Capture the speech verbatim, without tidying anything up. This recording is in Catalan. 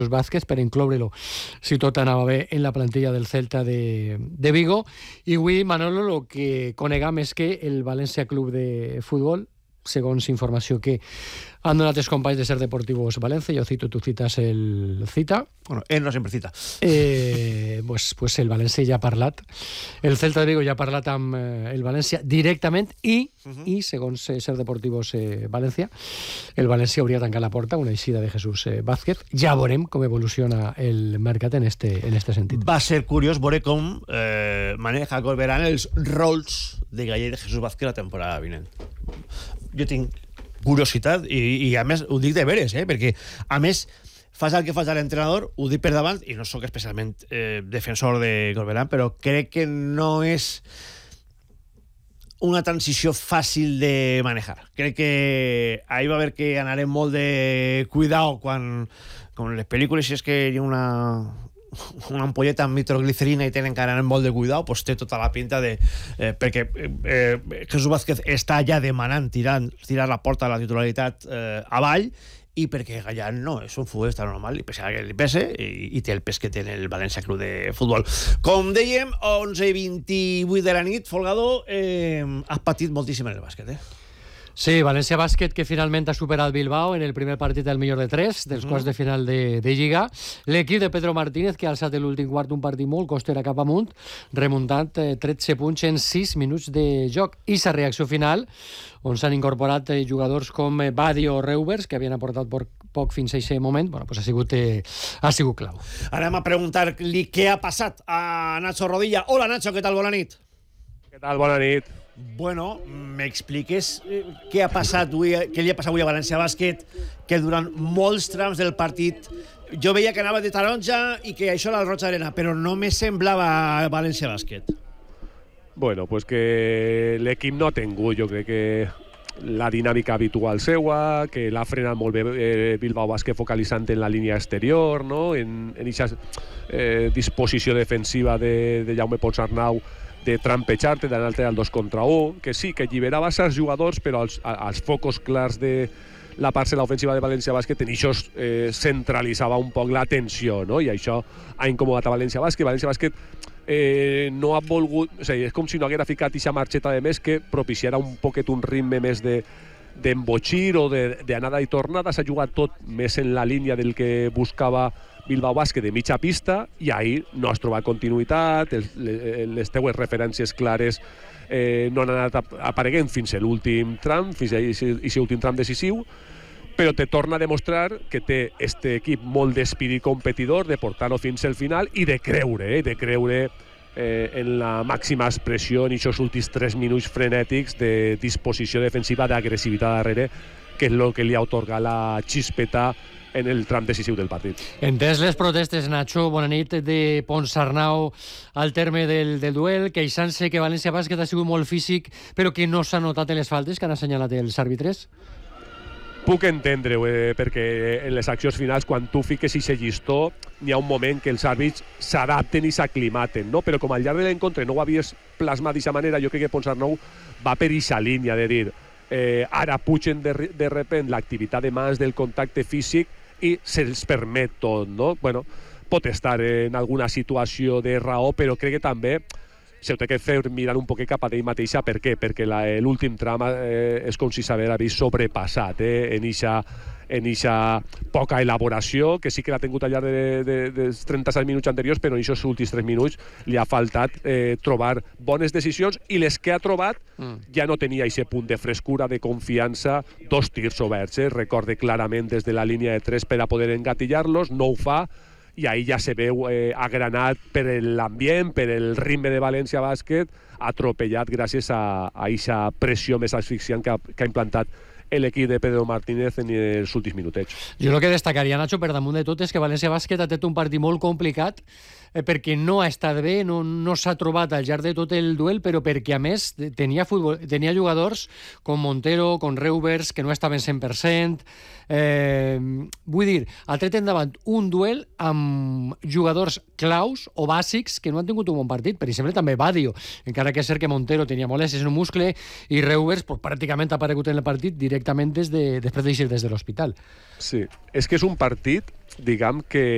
Vázquez per incloure-lo, si tot anava bé, en la plantilla del Celta de, de Vigo. I avui, Manolo, el que conegam és que el València Club de Futbol, segons informació que han donat els companys de Ser Deportivos Valencia, jo cito, tu citas el cita. Bueno, él no sempre cita. Eh, pues, pues el València ja ha parlat. El Celta de Vigo ja ha parlat amb eh, el València directament i, uh-huh. i segons eh, Ser Deportivos eh, Valencia, el València hauria tancat la porta una eixida de Jesús eh, Vázquez. Ja veurem com evoluciona el mercat en este, en este sentit. Va ser curiós veure com eh, maneja Corberán els rols de Gallé de Jesús Vázquez la temporada vinent. Jo tinc curiositat i, i a més ho dic de veres, eh? Perquè a més fas el que fas a l'entrenador, ho dic per davant i no sóc especialment eh, defensor de Corberán, però crec que no és una transició fàcil de manejar. Crec que ahí va haver que anar amb molt de cuidado quan, com les pel·lícules, si és que hi ha una una ampolleta amb nitroglicerina i tenen que anar amb molt de cuidado, pues té tota la pinta de... Eh, perquè eh, Jesús Vázquez està ja demanant tirar, tirar la porta de la titularitat eh, avall, i perquè Gallán no és un futbolista normal i pesa que li pese i, i té el pes que té el València Club de Futbol. Com dèiem, onze i vint-i-vuit de la nit, Folgado, eh, has patit moltíssim en el bàsquet, eh? Sí, València Bàsquet, que finalment ha superat Bilbao en el primer partit del millor de tres, dels mm. quarts de final de, de Lliga. L'equip de Pedro Martínez, que ha alçat l'últim quart un partit molt costera cap amunt, remuntant eh, tretze punts en sis minuts de joc. I sa reacció final, on s'han incorporat eh, jugadors com eh, Badio o Reuvers, que havien aportat por, poc fins a aquest moment, bueno, pues ha sigut, eh, ha sigut clau. Ara anem a preguntar-li què ha passat a Nacho Rodilla. Hola, Nacho, què tal? Bona nit. Què tal? Bona nit. Bueno, m'expliques què ha passat avui, què li ha passat avui a València Bàsquet, que durant molts trams del partit jo veia que anava de taronja i que això era el Roig Arena, però no me semblava València Bàsquet. Bueno, pues que l'equip no ha tingut, jo crec que la dinàmica habitual seua, que l'ha frenat molt bé eh, Bilbao Bàsquet focalitzant en la línia exterior, no? en aquesta eh, disposició defensiva de, de Jaume Ponsarnau, de trampejar-te, d'anar-te al dos contra un, que sí, que alliberava els jugadors, però als, als focos clars de la parcel·la ofensiva de València Bàsquet, en això eh, centralitzava un poc la tensió, no? I això ha incomodat a València Bàsquet. València Bàsquet eh, no ha volgut... O sigui, és com si no haguera ficat aquesta marxeta de més que propiciara un poquet un ritme més de d'embotxir o d'anada i tornada. S'ha jugat tot més en la línia del que buscava Bilbao Bàsquet de mitja pista i ahir no has trobat continuïtat, el, les teues referències clares eh, no han anat apareguent fins a l'últim tram, fins a aquest últim tram decisiu, però te torna a demostrar que té este equip molt d'espírit competidor, de portar-lo fins al final i de creure, eh, de creure eh, en la màxima expressió en aquests últims tres minuts frenètics de disposició defensiva, d'agressivitat darrere, que és el que li ha otorgat la xispeta en el tram decisiu del partit. Entès les protestes, Nacho, bona nit, de Ponsarnau al terme del, del duel, queixant-se que València Bàsquet ha sigut molt físic, però que no s'ha notat en les faltes que han assenyalat els àrbitres? Puc entendre-ho, eh, perquè en les accions finals, quan tu fiques aquest llistó, n'hi ha un moment que els àrbits s'adapten i s'aclimaten, no? Però com al llarg de l'encontre no ho havies plasmat d'aquesta manera, jo crec que Ponsarnau va per aquesta línia de dir eh, ara pugen de, de repent l'activitat de mans del contacte físic i se'ls permet tot, no? Bueno, pot estar en alguna situació de raó, però crec que també se ho té que fer mirant un poquet cap a ell mateixa. Per què? Perquè l'últim tram eh, és com si s'hagués vist sobrepassat eh, en eixa en eixa poca elaboració, que sí que l'ha tingut al llarg de, de, dels trenta-set minuts anteriors, però en aquests últims tres minuts li ha faltat eh, trobar bones decisions, i les que ha trobat mm. ja no tenia aquest punt de frescura, de confiança, dos tirs oberts, eh? Recorde clarament des de la línia de tres per a poder engatillar-los, no ho fa, i ahir ja se veu eh, agranat per l'ambient, per el ritme de València Bàsquet, atropellat gràcies a aquesta pressió més asfixiant que ha, que ha implantat l'equip de Pedro Martínez en els últims minutets. Jo el que destacaria, Nacho, per damunt de tot, és que València Bàsquet ha fet un partit molt complicat eh, perquè no ha estat bé, no, no s'ha trobat al llarg de tot el duel, però perquè, a més, tenia, futbol, tenia jugadors com Montero, com Reuvers, que no estaven cent per cent. Eh, vull dir, ha tret endavant un duel amb jugadors claus o bàsics que no han tingut un bon partit. Per exemple, també Badio, encara que és cert que Montero tenia molèsties en un muscle, i Reuvers pues, pràcticament ha aparegut en el partit directament des de, després d'eixir des de l'hospital. Sí, és que és un partit, diguem que